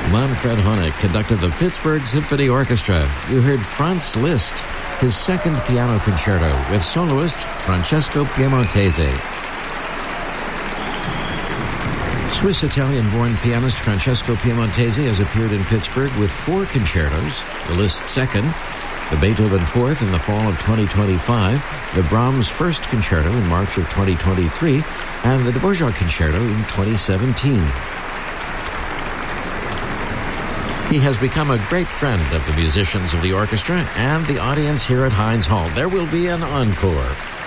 Manfred Honeck conducted the Pittsburgh Symphony Orchestra. You heard Franz Liszt, his second piano concerto with soloist Francesco Piemontese. Swiss-Italian-born pianist Francesco Piemontese has appeared in Pittsburgh with 4 concertos, the Liszt second, the Beethoven fourth in the fall of 2025, the Brahms first concerto in March of 2023, and the Dvorak concerto in 2017. He has become a great friend of the musicians of the orchestra and the audience here at Heinz Hall. There will be an encore.